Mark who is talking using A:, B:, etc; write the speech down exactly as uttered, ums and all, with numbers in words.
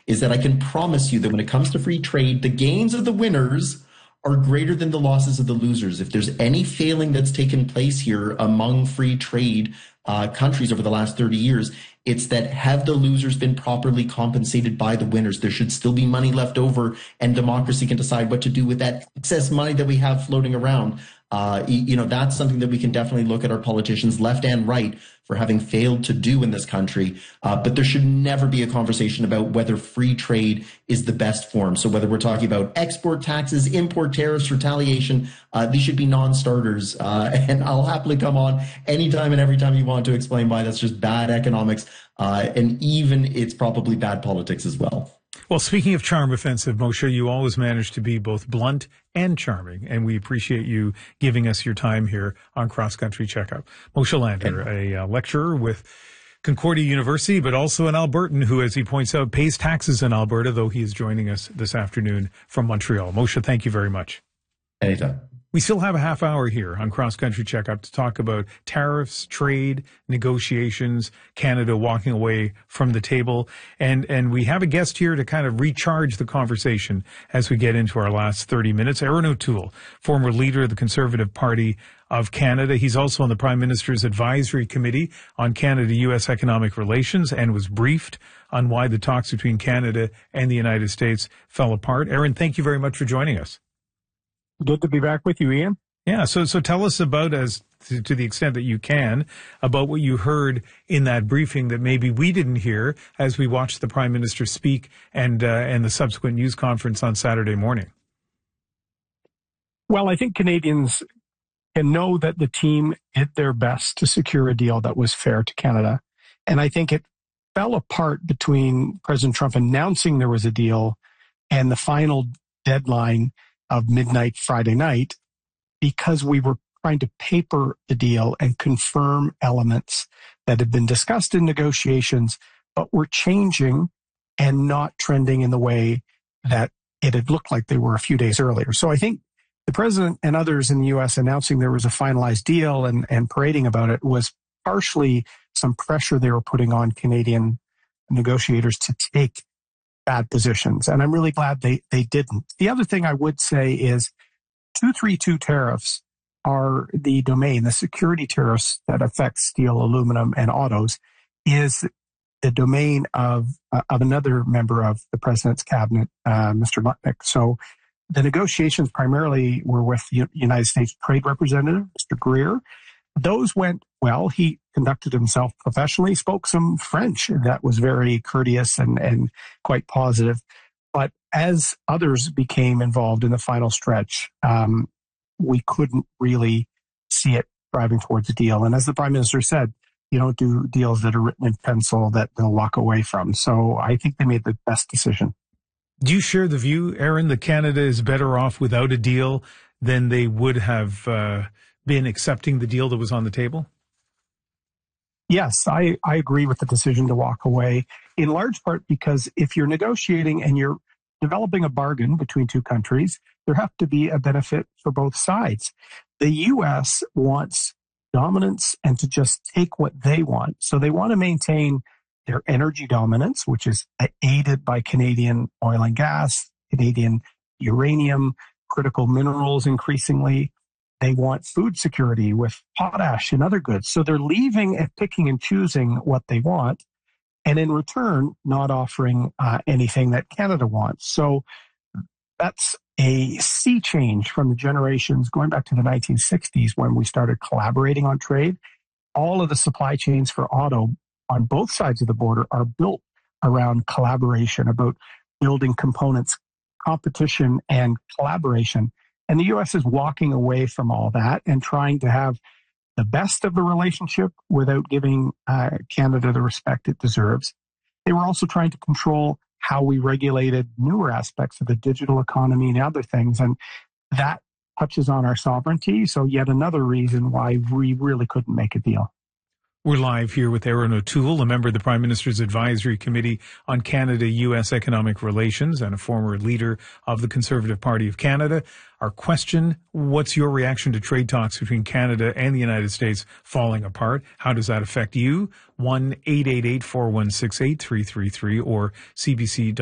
A: is that I can promise you that when it comes to free trade, the gains of the winners are greater than the losses of the losers. If there's any failing that's taken place here among free trade uh, countries over the last thirty years, it's that have the losers been properly compensated by the winners? There should still be money left over, and democracy can decide what to do with that excess money that we have floating around. Uh, you know, that's something that we can definitely look at our politicians left and right for having failed to do in this country. Uh, but there should never be a conversation about whether free trade is the best form. So whether we're talking about export taxes, import tariffs, retaliation, uh, these should be non-starters. Uh, and I'll happily come on anytime and every time you want to explain why that's just bad economics. Uh, and even it's probably bad politics as well.
B: Well, speaking of charm offensive, Moshe, you always manage to be both blunt and charming, and we appreciate you giving us your time here on Cross Country Checkup. Moshe Lander, a uh, lecturer with Concordia University, but also an Albertan who, as he points out, pays taxes in Alberta, though he is joining us this afternoon from Montreal. Moshe, thank you very much.
A: Anytime.
B: We still have a half hour here on Cross Country Checkup to talk about tariffs, trade, negotiations, Canada walking away from the table. And, and we have a guest here to kind of recharge the conversation as we get into our last thirty minutes. Erin O'Toole, former leader of the Conservative Party of Canada. He's also on the Prime Minister's Advisory Committee on Canada-U S economic relations and was briefed on why the talks between Canada and the United States fell apart. Erin, thank you very much for joining us.
C: Good to be back with you, Ian.
B: Yeah, so so tell us about, as to, to the extent that you can, about what you heard in that briefing that maybe we didn't hear as we watched the Prime Minister speak and uh, and the subsequent news conference on Saturday morning.
C: Well, I think Canadians can know that the team did their best to secure a deal that was fair to Canada. And I think it fell apart between President Trump announcing there was a deal and the final deadline of midnight Friday night, because we were trying to paper the deal and confirm elements that had been discussed in negotiations, but were changing and not trending in the way that it had looked like they were a few days earlier. So I think the president and others in the U S announcing there was a finalized deal and, and parading about it was partially some pressure they were putting on Canadian negotiators to take bad positions. And I'm really glad they, they didn't. The other thing I would say is two thirty-two tariffs are the domain, the security tariffs that affect steel, aluminum, and autos is the domain of, uh, of another member of the president's cabinet, uh, Mister Lutnick. So the negotiations primarily were with the United States Trade Representative, Mister Greer. Those went well. He conducted himself professionally, spoke some French that was very courteous and, and quite positive. But as others became involved in the final stretch, um, we couldn't really see it driving towards a deal. And as the Prime Minister said, you don't do deals that are written in pencil that they'll walk away from. So I think they made the best decision.
B: Do you share the view, Erin, that Canada is better off without a deal than they would have uh, been accepting the deal that was on the table?
C: Yes, I, I agree with the decision to walk away, in large part because if you're negotiating and you're developing a bargain between two countries, there have to be a benefit for both sides. The U S wants dominance and to just take what they want. So they want to maintain their energy dominance, which is aided by Canadian oil and gas, Canadian uranium, critical minerals increasingly. They want food security with potash and other goods. So they're leaving and picking and choosing what they want, and in return, not offering uh, anything that Canada wants. So that's a sea change from the generations going back to the nineteen sixties when we started collaborating on trade. All of the supply chains for auto on both sides of the border are built around collaboration, about building components, competition, and collaboration. And the U S is walking away from all that and trying to have the best of the relationship without giving uh, Canada the respect it deserves. They were also trying to control how we regulated newer aspects of the digital economy and other things. And that touches on our sovereignty. So yet another reason why we really couldn't make a deal.
B: We're live here with Erin O'Toole, a member of the Prime Minister's Advisory Committee on Canada-U S economic relations and a former leader of the Conservative Party of Canada. Our question, what's your reaction to trade talks between Canada and the United States falling apart? How does that affect you? one eight eight eight, four one six, eight three three three or C B C dot